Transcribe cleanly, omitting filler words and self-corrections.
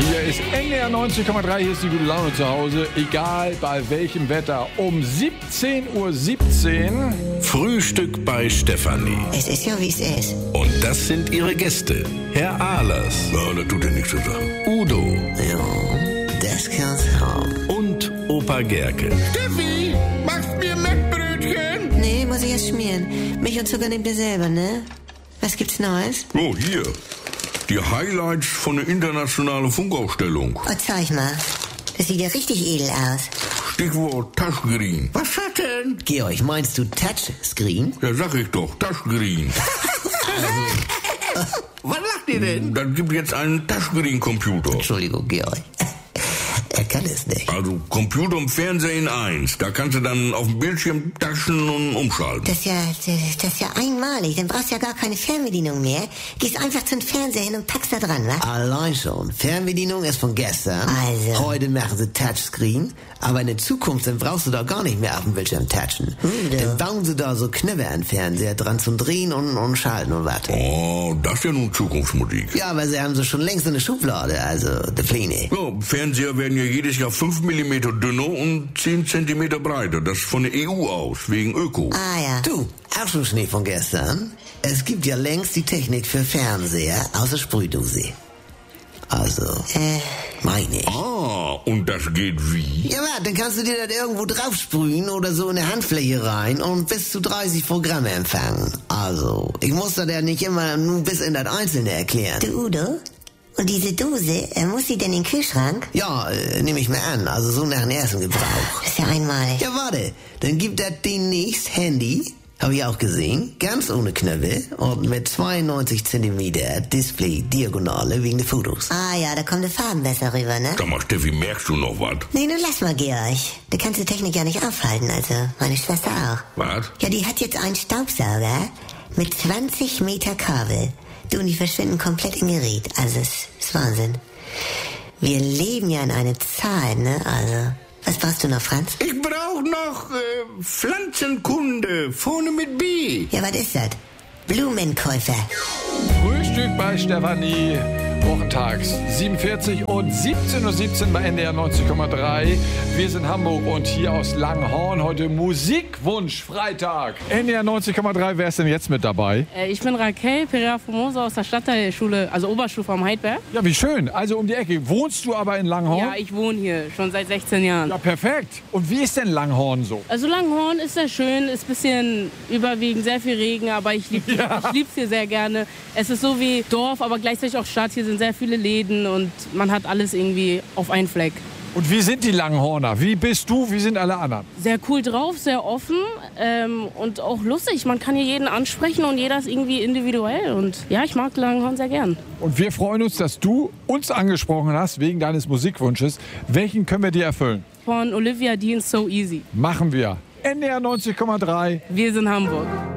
Hier ist NDR 90,3, hier ist die gute Laune zu Hause, egal bei welchem Wetter. Um 17:17 Uhr. Frühstück bei Stefanie. Es ist ja, wie es ist. Und das sind ihre Gäste. Herr Ahlers. Ja, das tut ja nichts zu sagen. Udo. Ja, das kann's haben. Und Opa Gerke. Steffi, machst mir Mettbrötchen? Nee, muss ich erst schmieren. Milch und Zucker nehmt ihr selber, ne? Was gibt's Neues? Oh, hier. Die Highlights von der internationalen Funkausstellung. Oh, zeig mal. Das sieht ja richtig edel aus. Stichwort Touchscreen. Was hat denn? Georg, meinst du Touchscreen? Ja, sag ich doch, Touchscreen. Was macht ihr denn? Dann gibt jetzt einen Touchscreen-Computer. Entschuldigung, Georg. Er kann es nicht. Also Computer und Fernseher in eins. Da kannst du dann auf dem Bildschirm taschen und umschalten. Das ist ja einmalig. Dann brauchst du ja gar keine Fernbedienung mehr. Gehst einfach zum Fernseher hin und packst da dran, wa? Allein schon. Fernbedienung ist von gestern. Also. Heute machen sie Touchscreen. Aber in der Zukunft, dann brauchst du da gar nicht mehr auf dem Bildschirm touchen. Dann bauen sie da so Knöpfe an den Fernseher dran zum Drehen und Schalten und was. Oh, das ist ja nun Zukunftsmusik. Ja, aber sie haben sie schon längst in der Schublade, also der Pläne. Ja, Fernseher werden ja jedes Jahr 5 mm dünner und 10 cm breiter. Das ist von der EU aus, wegen Öko. Ah ja. Du, auch schon Schnee von gestern. Es gibt ja längst die Technik für Fernseher außer Sprühdose. Also, meine ich. Ah, und das geht wie? Ja, warte, dann kannst du dir das irgendwo drauf sprühen oder so in eine Handfläche rein und bis zu 30 Programme empfangen. Also, ich muss das ja nicht immer nur bis in das Einzelne erklären. Du, Udo? Und diese Dose, muss sie denn in den Kühlschrank? Ja, nehme ich mir an, also so nach dem ersten Gebrauch. Das ist ja einmalig. Ja, warte, dann gibt das demnächst Handy, habe ich auch gesehen, ganz ohne Knöpfe und mit 92 cm Display-Diagonale wegen der Fotos. Ah ja, da kommen die Farben besser rüber, ne? Sag mal, Steffi, merkst du noch was? Nee, nun lass mal, Georg. Du kannst die Technik ja nicht aufhalten, also meine Schwester auch. Was? Ja, die hat jetzt einen Staubsauger mit 20 Meter Kabel. Du, und die verschwinden komplett im Gerät. Also, es ist Wahnsinn. Wir leben ja in einer Zeit, ne? Also, was brauchst du noch, Franz? Ich brauch noch Pflanzenkunde, vorne mit B. Ja, was ist das? Blumenkäufer. Frühstück bei Stefanie. Wochentags 47 und 17:17 Uhr bei NDR 90,3. Wir sind Hamburg und hier aus Langhorn heute Musikwunsch Freitag. NDR 90,3, wer ist denn jetzt mit dabei? Ich bin Raquel Pereira Formosa aus der Stadtteilschule, also Oberstufe am Heidberg. Ja, wie schön. Also um die Ecke. Wohnst du aber in Langhorn? Ja, ich wohne hier schon seit 16 Jahren. Ja, perfekt. Und wie ist denn Langhorn so? Also Langhorn ist sehr schön, ist ein bisschen überwiegend sehr viel Regen, aber ich liebe es hier sehr gerne. Es ist so wie Dorf, aber gleichzeitig auch Stadt. Hier sind sehr viele Läden und man hat alles irgendwie auf einen Fleck. Und wie sind die Langhorner? Wie bist du? Wie sind alle anderen? Sehr cool drauf, sehr offen und auch lustig. Man kann hier jeden ansprechen und jeder ist irgendwie individuell. Und ja, ich mag Langhorn sehr gern. Und wir freuen uns, dass du uns angesprochen hast wegen deines Musikwunsches. Welchen können wir dir erfüllen? Von Olivia Dean, So Easy. Machen wir. NDR 90,3. Wir sind Hamburg.